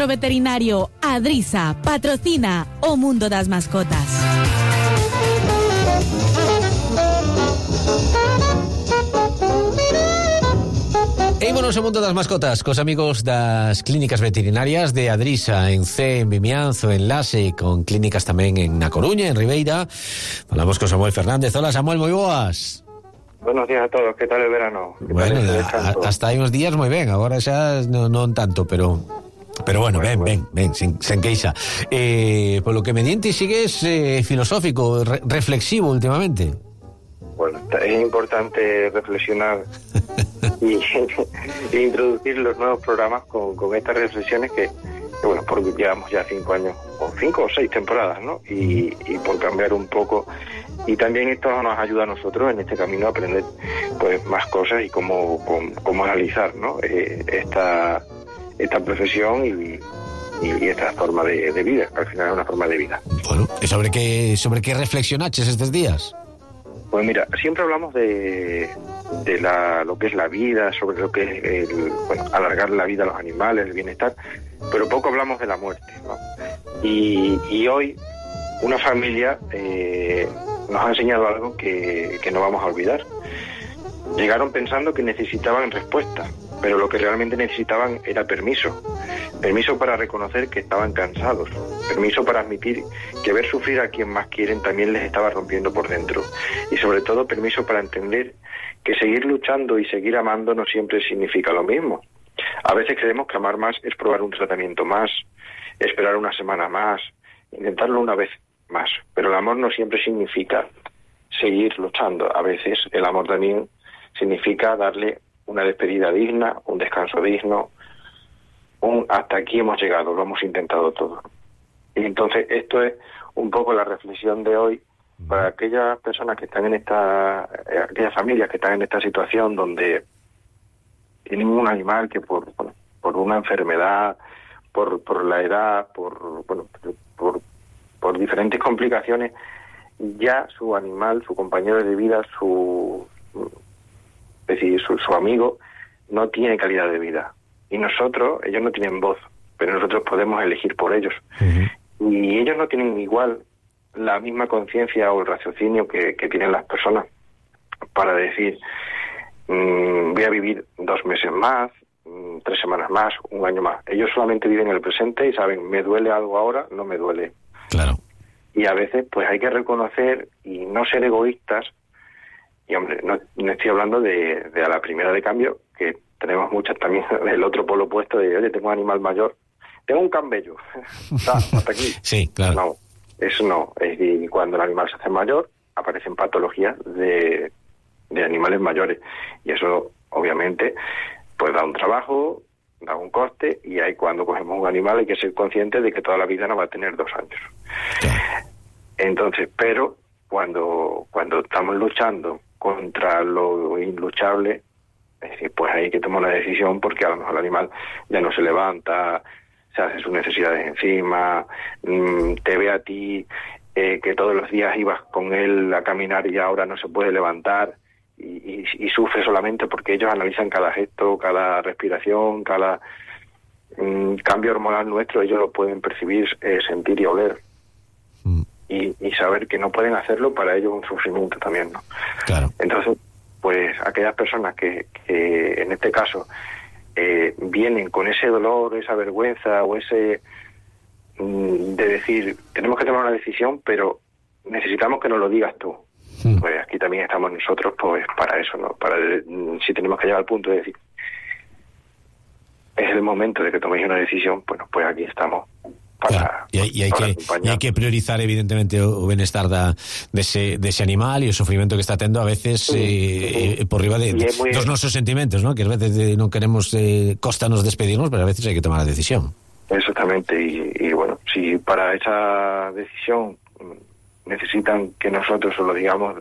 Centro Veterinario Adrisa patrocina o Mundo das Mascotas. E ímonos ao mundo das mascotas cos amigos das clínicas veterinarias de Adrisa, en Cee, en Vimianzo, en Lase, con clínicas tamén en Na Coruña, en Ribeira. Falamos con Samuel Fernández. Hola, Samuel, moi boas. Buenos días a todos, ¿qué tal el verano? Bueno, hasta hai uns días moi ben, agora xa non tanto, pero bueno, ben, sen queixa. Polo que me dientes, sigues filosófico, reflexivo últimamente. Bueno, es importante reflexionar y introducir los nuevos programas con estas reflexiones que bueno, porque llevamos ya 5 años, o 5 o 6 temporadas, ¿no? Y por cambiar un poco. Y también esto nos ayuda a nosotros en este camino a aprender pues más cosas y cómo analizar, ¿no? Esta profesión y esta forma de vida, que al final es una forma de vida. Bueno, ¿sobre qué reflexionaches estos días? Pues mira, siempre hablamos de lo que es la vida, sobre lo que es alargar la vida a los animales, el bienestar, pero poco hablamos de la muerte, ¿no? Y hoy una familia nos ha enseñado algo que no vamos a olvidar. Llegaron pensando que necesitaban respuesta, pero lo que realmente necesitaban era permiso para reconocer que estaban cansados, permiso para admitir que ver sufrir a quien más quieren también les estaba rompiendo por dentro, y sobre todo permiso para entender que seguir luchando y seguir amando no siempre significa lo mismo. A veces creemos que amar más es probar un tratamiento más, esperar una semana más, intentarlo una vez más, pero el amor no siempre significa seguir luchando. A veces el amor también significa darle una despedida digna, un descanso digno, hasta aquí hemos llegado, lo hemos intentado todo. Y entonces esto es un poco la reflexión de hoy para aquellas personas que están aquellas familias que están en esta situación donde tienen un animal que por una enfermedad, por la edad, por diferentes complicaciones, ya su animal, su compañero de vida, su amigo, no tiene calidad de vida. Y ellos no tienen voz, pero nosotros podemos elegir por ellos. Uh-huh. Y ellos no tienen igual la misma conciencia o el raciocinio que tienen las personas para decir, voy a vivir 2 meses más, 3 semanas más, 1 año más. Ellos solamente viven el presente y saben, me duele algo ahora, no me duele. Claro. Y a veces pues hay que reconocer y no ser egoístas. Y hombre, no estoy hablando de a la primera de cambio, que tenemos muchas también del otro polo opuesto de, oye, tengo un animal mayor, tengo un camello, hasta aquí. Sí, claro. No, eso no. Y cuando el animal se hace mayor, aparecen patologías de animales mayores. Y eso, obviamente, pues da un trabajo, da un coste, y ahí cuando cogemos un animal hay que ser consciente de que toda la vida no va a tener 2 años. Sí. Entonces, pero cuando estamos luchando contra lo inluchable, es decir, pues hay que tomar una decisión, porque a lo mejor el animal ya no se levanta, se hace sus necesidades encima, te ve a ti que todos los días ibas con él a caminar y ahora no se puede levantar, y sufre solamente porque ellos analizan cada gesto, cada respiración, cada cambio hormonal nuestro, ellos lo pueden percibir, sentir y oler. Y saber que no pueden hacerlo, para ellos es un sufrimiento también, ¿no? Claro. Entonces, pues aquellas personas que en este caso vienen con ese dolor, esa vergüenza o ese de decir, tenemos que tomar una decisión, pero necesitamos que nos lo digas tú. Pues aquí también estamos nosotros, pues para eso, ¿no? Si tenemos que llegar al punto de decir, es el momento de que toméis una decisión, bueno, pues aquí estamos. Claro. E hai que priorizar evidentemente o benestar dese animal e o sofrimento que está tendo a veces por riba dos nosos sentimentos, ¿no? Que a veces non queremos costanos despedirnos, pero a veces hai que tomar a decisión. Exactamente, y bueno, si para esa decisión necesitan que nosotros os lo digamos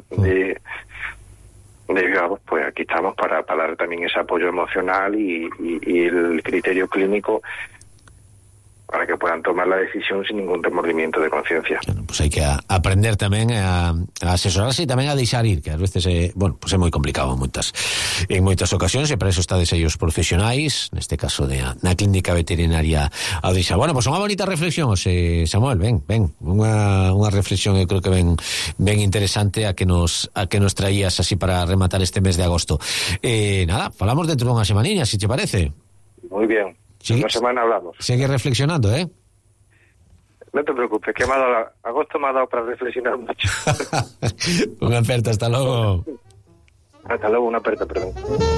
pues aquí estamos para dar también ese apoyo emocional y el criterio clínico para que puedan tomar la decisión sin ningún remordimiento de conciencia. Bueno, pues hai que aprender tamén a asesorarse e tamén a deixar ir, que ás veces pues é moi complicado en moitas ocasións, e para eso estades aí os profesionais, neste caso na clínica veterinaria Adrisa. Bueno, pues unha bonita reflexión, Samuel, ven, unha reflexión eu creo que ben interesante a que nos traías así para rematar este mes de agosto. Nada, falamos dentro dunha semaniña, si te parece. Muy bien. Una semana hablamos. Sigue reflexionando, ¿eh? No te preocupes, que agosto me ha dado para reflexionar mucho. Una aperta, hasta luego. Hasta luego, una aperta, perdón.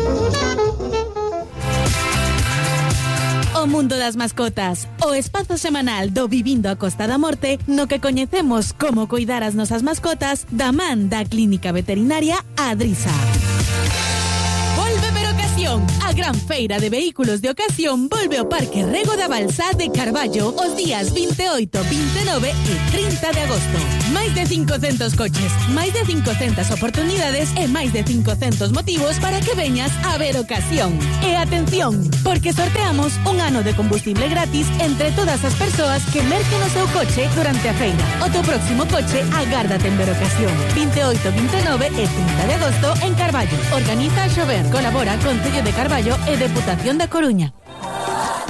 O mundo das mascotas, o espazo semanal do Vivindo a Costa da Morte, no que coñecemos como cuidar as nosas mascotas da man da Clínica Veterinaria Adrisa. Volve ver ocasión. A gran feira de vehículos de ocasión volve ao Parque Rego da Balsá de Carballo os días 28, 29 e 30 de agosto. Máis de 500 coches, máis de 500 oportunidades e máis de 500 motivos para que veñas a ver ocasión. E atención, porque sorteamos un ano de combustible gratis entre todas as persoas que merquen o seu coche durante a feira. O teu próximo coche agárdate en ver ocasión. 28, 29 e 30 de agosto en Carballo. Organiza a Xover. Colabora Concello de Carballo e Deputación da Coruña.